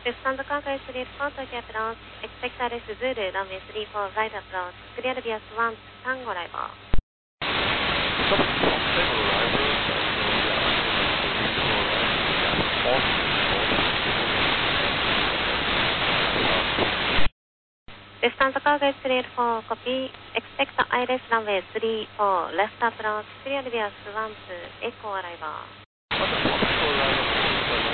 Lufthansa Cargo is cleared for Tokyo approach. Expect RS Zulu, runway 34, right approach. Clear via Swan, Tango arrival. Lufthansa Cargo is cleared for copy. Expect ILS runway 34, left approach. Clear via Swan, Echo arrival.